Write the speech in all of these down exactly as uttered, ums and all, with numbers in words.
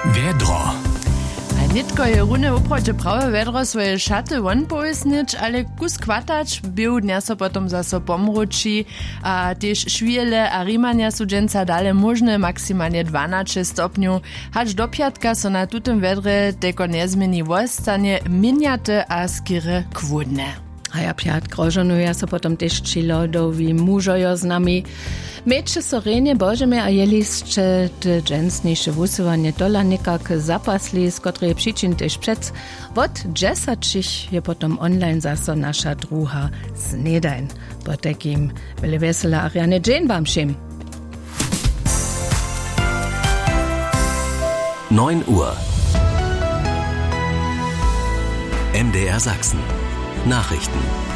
Vedro. Nitko je rune uproče prawe vedro swoje szaty won poisnić, ale kus kwatać był dnia so potom zaso pomruči a też szwiele a rimania su dżęca dale możne maksymalnie dwanaście stopniów, hacz do piatka so na tutym vedre teko nezmeni wostanie miniate a skire kwudne. A ja pjat grożonuje so potom też chilodowi mużojo z nami. Meče so renje božeme a jelisče te dżęsniejsze wusywanie dola nikak zapasli, z której przyczyn też przed. Wot dżesačich je potom online zaso nasza druha snedajn. Po takim wele wesela Ariane Jane wam všem. neun Uhr. M D R Sachsen. Nachrichten.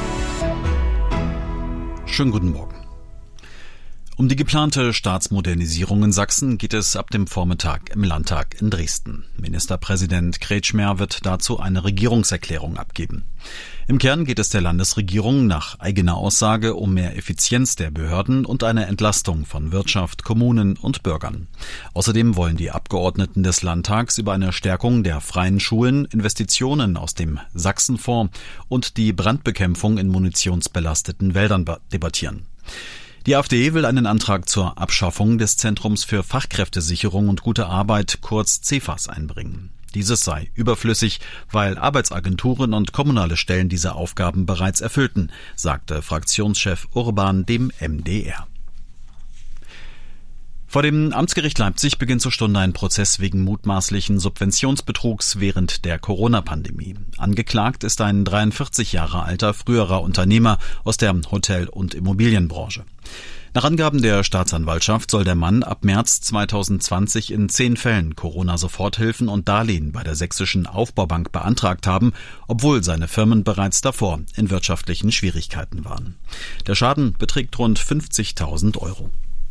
Schönen guten Morgen. Um die geplante Staatsmodernisierung in Sachsen geht es ab dem Vormittag im Landtag in Dresden. Ministerpräsident Kretschmer wird dazu eine Regierungserklärung abgeben. Im Kern geht es der Landesregierung nach eigener Aussage um mehr Effizienz der Behörden und eine Entlastung von Wirtschaft, Kommunen und Bürgern. Außerdem wollen die Abgeordneten des Landtags über eine Stärkung der freien Schulen, Investitionen aus dem Sachsenfonds und die Brandbekämpfung in munitionsbelasteten Wäldern debattieren. Die AfD will einen Antrag zur Abschaffung des Zentrums für Fachkräftesicherung und gute Arbeit, kurz CEFAS, einbringen. Dieses sei überflüssig, weil Arbeitsagenturen und kommunale Stellen diese Aufgaben bereits erfüllten, sagte Fraktionschef Urban dem M D R. Vor dem Amtsgericht Leipzig beginnt zur Stunde ein Prozess wegen mutmaßlichen Subventionsbetrugs während der Corona-Pandemie. Angeklagt ist ein dreiundvierzig Jahre alter früherer Unternehmer aus der Hotel- und Immobilienbranche. Nach Angaben der Staatsanwaltschaft soll der Mann ab März zweitausendzwanzig in zehn Fällen Corona-Soforthilfen und Darlehen bei der Sächsischen Aufbaubank beantragt haben, obwohl seine Firmen bereits davor in wirtschaftlichen Schwierigkeiten waren. Der Schaden beträgt rund fünfzigtausend Euro.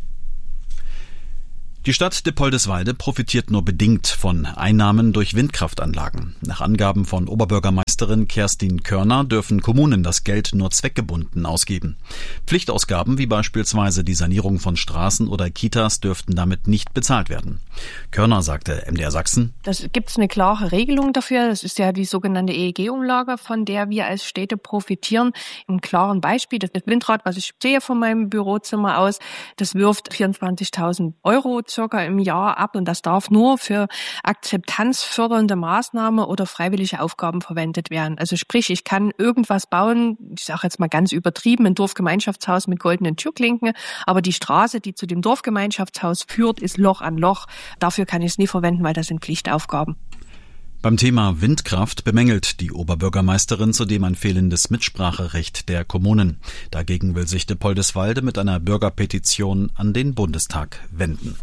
Die Stadt Dippoldiswalde profitiert nur bedingt von Einnahmen durch Windkraftanlagen. Nach Angaben von Oberbürgermeisterin Kerstin Körner dürfen Kommunen das Geld nur zweckgebunden ausgeben. Pflichtausgaben wie beispielsweise die Sanierung von Straßen oder Kitas dürften damit nicht bezahlt werden. Körner sagte M D R Sachsen: Das gibt's eine klare Regelung dafür. Das ist ja die sogenannte E E G-Umlage, von der wir als Städte profitieren. Ein klaren Beispiel, das Windrad, was ich sehe von meinem Bürozimmer aus, das wirft vierundzwanzigtausend Euro circa im Jahr ab und das darf nur für akzeptanzfördernde Maßnahmen oder freiwillige Aufgaben verwendet werden. Also sprich, ich kann irgendwas bauen, ich sage jetzt mal ganz übertrieben, ein Dorfgemeinschaftshaus mit goldenen Türklinken, aber die Straße, die zu dem Dorfgemeinschaftshaus führt, ist Loch an Loch. Dafür kann ich es nie verwenden, weil das sind Pflichtaufgaben. Beim Thema Windkraft bemängelt die Oberbürgermeisterin zudem ein fehlendes Mitspracherecht der Kommunen. Dagegen will sich Dippoldiswalde mit einer Bürgerpetition an den Bundestag wenden.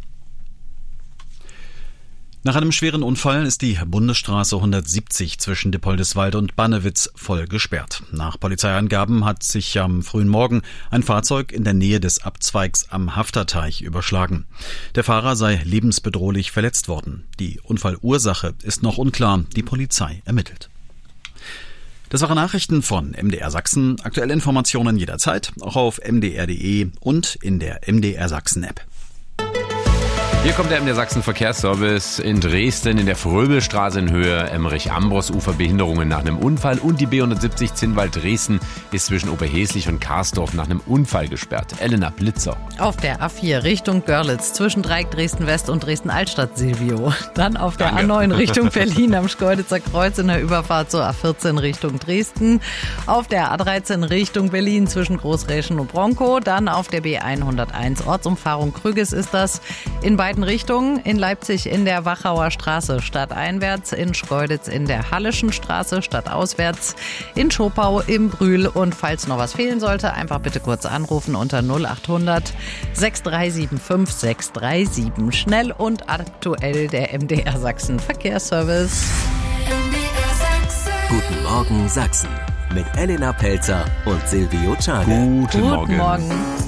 Nach einem schweren Unfall ist die Bundesstraße hundertsiebzig zwischen Dippoldiswalde und Bannewitz voll gesperrt. Nach Polizeiangaben hat sich am frühen Morgen ein Fahrzeug in der Nähe des Abzweigs am Hafterteich überschlagen. Der Fahrer sei lebensbedrohlich verletzt worden. Die Unfallursache ist noch unklar. Die Polizei ermittelt. Das waren Nachrichten von M D R Sachsen. Aktuelle Informationen jederzeit, auch auf m d r punkt d e und in der M D R Sachsen App. Hier kommt der M D R Sachsen Verkehrsservice in Dresden in der Fröbelstraße in Höhe Emmerich-Ambros-Ufer Behinderungen nach einem Unfall und die B hundertsiebzig Zinnwald-Dresden ist zwischen Oberheslich und Karsdorf nach einem Unfall gesperrt. Elena Blitzer. Auf der A vier Richtung Görlitz zwischen Dreieck Dresden-West und Dresden-Altstadt, Silvio. Dann auf der Danke. A neun Richtung Berlin am Schkeuditzer Kreuz in der Überfahrt zur A vierzehn Richtung Dresden. Auf der A dreizehn Richtung Berlin zwischen Großräschen und Bronkow. Dann auf der B hunderteins Ortsumfahrung Krüges ist das. In beiden Richtungen, in Leipzig in der Wachauer Straße stadteinwärts, in Schkeuditz in der Hallischen Straße stadtauswärts, in Schopau im Brühl und falls noch was fehlen sollte, einfach bitte kurz anrufen unter null achthundert sechs drei sieben fünf sechs drei sieben. Schnell und aktuell der M D R Sachsen Verkehrsservice. Guten Morgen Sachsen mit Elena Pelzer und Silvio Czade. Guten, Guten Morgen. Morgen.